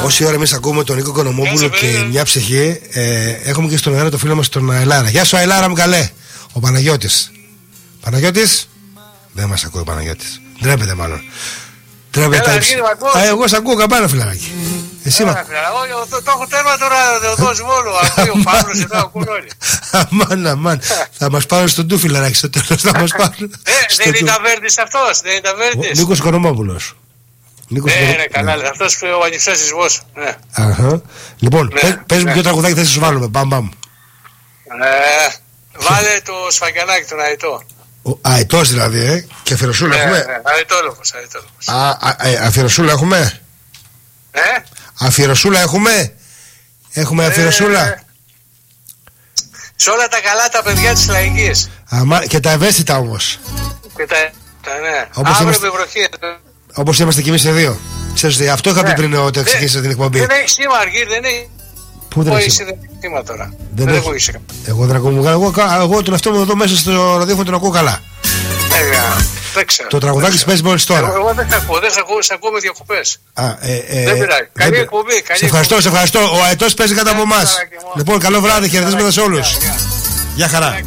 Όση ώρα εμείς ακούμε τον Νίκο Οικονομόπουλο και μια ψυχή, έχουμε και στον αέρα το φίλο μας τον Αελάρα. Γεια σου Αελάρα μου καλέ. Ο Παναγιώτης. Παναγιώτης. Δεν μας ακούει ο Παναγιώτης. Ντρέπεται μάλλον. Τρέπεται. Εγώ σ' ακούω καμπάνα φιλαράκι. Εσύ μα. Το έχω τέρμα τώρα εδώ Βόλου. Ακούει ο Παύλος εδώ, ακούν όλοι. Αμάν, αμάν. Θα μας πάρουν στον ντου φιλαράκι στο τέλος. Δεν είναι Ταβέρνης αυτός. Δεν είναι Ταβέρνης. Νίκος Οικονομόπουλος. Ναι, καλά. Αυτός που ο ανιψιός σεισμός. Λοιπόν, πες μου ποιο τραγουδάκι θες να σου βάλουμε. Μπαμ μπαμ. Βάλε το Σφαγγιανάκι, τον Αετό. Αετός δηλαδή, και αφιερωσούλα έχουμε. Αετόλογος. Αφιερωσούλα έχουμε. Αφιερωσούλα έχουμε. Έχουμε αφιερωσούλα. Σε όλα τα καλά τα παιδιά της Λαϊκής. Και τα ευαίσθητα όμως. Και ναι. Αύριο με βροχή. Όπως είμαστε κι εμείς οι δύο. Ξέρετε, αυτό είχα πει πριν όταν ξεκίνησα την εκπομπή. Δεν έχει σήμα, Αργύρ, δεν έχει. Πού δεν έχει σήμα τώρα. Δεν έχω είσαι. Εγώ δεν ακούω. Εγώ τον αυτό μου εδώ μέσα στο ραδιόφωνο τον ακούω καλά. Το τραγουδάκι σου παίζει μόλις τώρα. Εγώ δεν σε ακούω με διακοπές. Δεν πειράζει. Καλή εκπομπή. Σε ευχαριστώ. Ο Αετός παίζει κάτω από εμάς. Λοιπόν, καλό βράδυ, χαιρετίσματα σε όλους. Γεια χαρά.